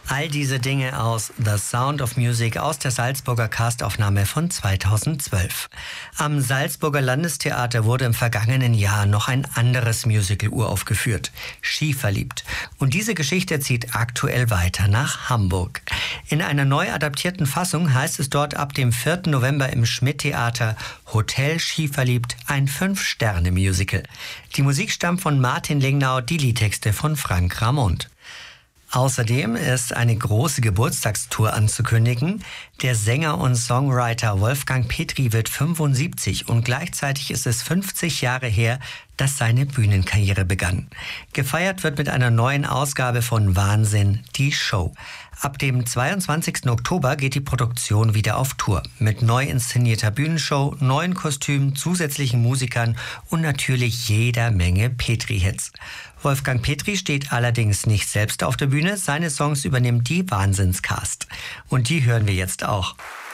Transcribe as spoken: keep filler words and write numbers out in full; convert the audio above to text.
All diese Dinge aus The Sound of Music aus der Salzburger Castaufnahme von zweitausendzwölf. Am Salzburger Landestheater wurde im vergangenen Jahr noch ein anderes Musical uraufgeführt, Skiverliebt. Und diese Geschichte zieht aktuell weiter nach Hamburg. In einer neu adaptierten Fassung heißt es dort ab dem vierten November im Schmidt-Theater Hotel Skiverliebt, ein Fünf-Sterne-Musical. Die Musik stammt von Martin Lingnau, die Liedtexte von Frank Ramond. Außerdem ist eine große Geburtstagstour anzukündigen. Der Sänger und Songwriter Wolfgang Petri wird fünfundsiebzig und gleichzeitig ist es fünfzig Jahre her, dass seine Bühnenkarriere begann. Gefeiert wird mit einer neuen Ausgabe von Wahnsinn, die Show. Ab dem zweiundzwanzigsten Oktober geht die Produktion wieder auf Tour. Mit neu inszenierter Bühnenshow, neuen Kostümen, zusätzlichen Musikern und natürlich jeder Menge Petri-Hits. Wolfgang Petri steht allerdings nicht selbst auf der Bühne. Seine Songs übernimmt die Wahnsinnscast. Und die hören wir jetzt auch.